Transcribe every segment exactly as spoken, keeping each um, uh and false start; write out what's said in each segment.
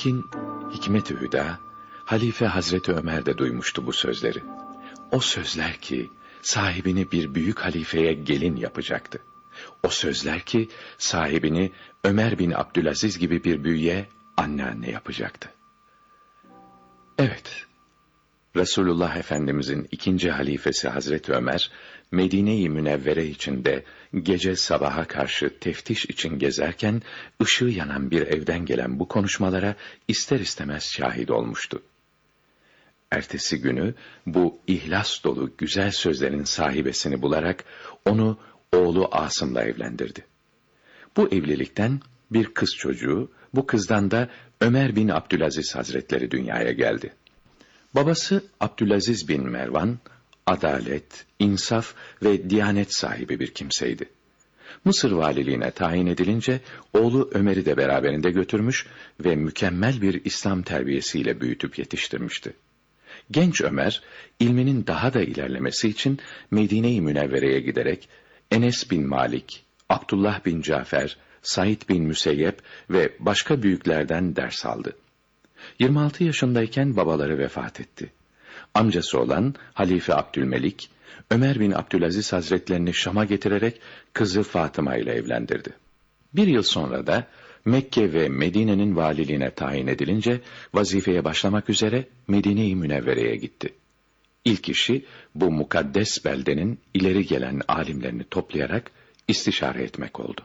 Lakin Hikmet-i Hüda, Halife Hazreti Ömer de duymuştu bu sözleri. O sözler ki sahibini bir büyük halifeye gelin yapacaktı. O sözler ki sahibini Ömer bin Abdülaziz gibi bir büyüye anneanne yapacaktı. Evet, Resulullah Efendimizin ikinci halifesi Hazreti Ömer, Medine-i Münevvere içinde gece sabaha karşı teftiş için gezerken ışığı yanan bir evden gelen bu konuşmalara ister istemez şahit olmuştu. Ertesi günü bu ihlas dolu güzel sözlerin sahibesini bularak onu oğlu Asım'la evlendirdi. Bu evlilikten bir kız çocuğu, bu kızdan da Ömer bin Abdülaziz Hazretleri dünyaya geldi. Babası Abdülaziz bin Mervan, adalet, insaf ve diyanet sahibi bir kimseydi. Mısır valiliğine tayin edilince oğlu Ömer'i de beraberinde götürmüş ve mükemmel bir İslam terbiyesiyle büyütüp yetiştirmişti. Genç Ömer, ilminin daha da ilerlemesi için Medine-i Münevvere'ye giderek Enes bin Malik, Abdullah bin Cafer, Said bin Müseyyep ve başka büyüklerden ders aldı. yirmi altı yaşındayken babaları vefat etti. Amcası olan Halife Abdülmelik, Ömer bin Abdülaziz Hazretlerini Şam'a getirerek kızı Fatıma ile evlendirdi. Bir yıl sonra da Mekke ve Medine'nin valiliğine tayin edilince vazifeye başlamak üzere Medine-i Münevvere'ye gitti. İlk işi bu mukaddes beldenin ileri gelen alimlerini toplayarak istişare etmek oldu.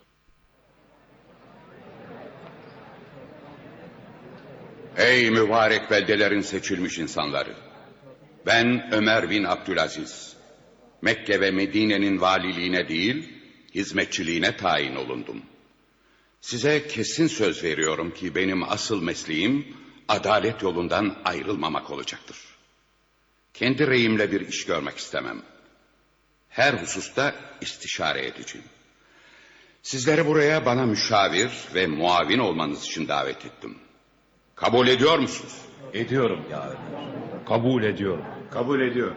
Ey mübarek beldelerin seçilmiş insanları! Ben Ömer bin Abdülaziz. Mekke ve Medine'nin valiliğine değil, hizmetçiliğine tayin olundum. Size kesin söz veriyorum ki benim asıl mesleğim adalet yolundan ayrılmamak olacaktır. Kendi reyimle bir iş görmek istemem. Her hususta istişare edeceğim. Sizleri buraya bana müşavir ve muavin olmanız için davet ettim. Kabul ediyor musunuz? Ediyorum ya. Kabul ediyorum. Kabul ediyorum.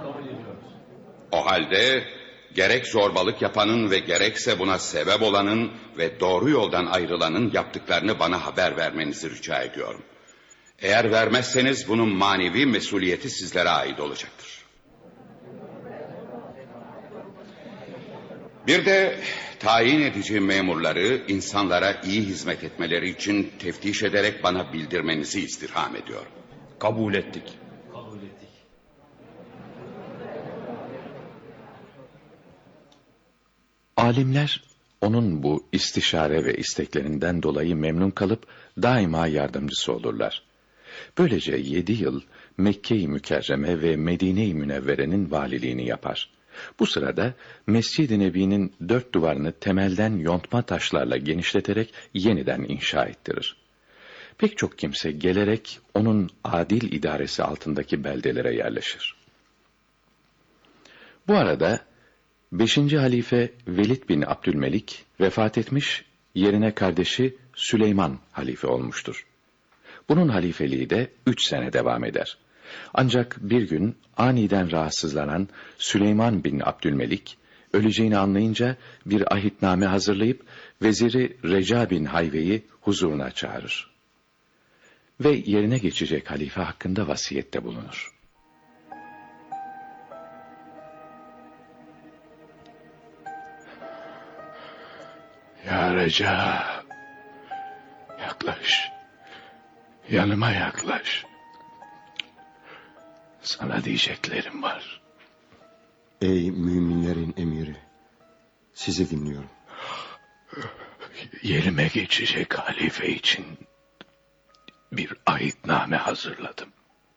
O halde gerek zorbalık yapanın ve gerekse buna sebep olanın ve doğru yoldan ayrılanın yaptıklarını bana haber vermenizi rica ediyorum. Eğer vermezseniz bunun manevi mesuliyeti sizlere ait olacaktır. Bir de tayin edeceğim memurları insanlara iyi hizmet etmeleri için teftiş ederek bana bildirmenizi istirham ediyorum. Kabul ettik. Kabul ettik. Alimler onun bu istişare ve isteklerinden dolayı memnun kalıp daima yardımcısı olurlar. Böylece yedi yıl Mekke-i Mükerreme ve Medine-i Münevvere'nin valiliğini yapar. Bu sırada Mescid-i Nebi'nin dört duvarını temelden yontma taşlarla genişleterek yeniden inşa ettirir. Pek çok kimse gelerek onun adil idaresi altındaki beldelere yerleşir. Bu arada beşinci halife Velid bin Abdülmelik vefat etmiş, yerine kardeşi Süleyman halife olmuştur. Bunun halifeliği de üç sene devam eder. Ancak bir gün aniden rahatsızlanan Süleyman bin Abdülmelik, öleceğini anlayınca bir ahitname hazırlayıp veziri Reca bin Hayve'yi huzuruna çağırır. Ve yerine geçecek halife hakkında vasiyette bulunur. Ya Reca, yaklaş, yanıma yaklaş. Sana diyeceklerim var. Ey müminlerin emiri, sizi dinliyorum. Yerime geçecek halife için bir ahitname hazırladım.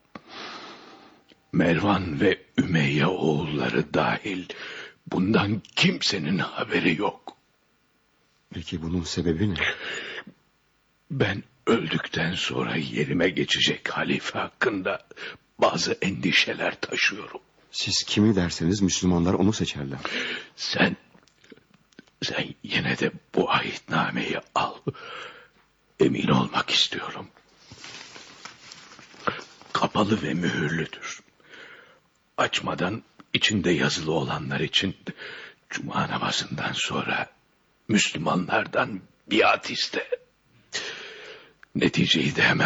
Mervan ve Ümeyye oğulları dahil bundan kimsenin haberi yok. Peki bunun sebebi ne? Ben öldükten sonra yerime geçecek halife hakkında bazı endişeler taşıyorum. Siz kimi derseniz Müslümanlar onu seçerler. Sen, sen yine de bu ahitnameyi al. Emin olmak istiyorum. Kapalı ve mühürlüdür. Açmadan içinde yazılı olanlar için cuma namazından sonra Müslümanlardan biat iste. Neticeyi de hemen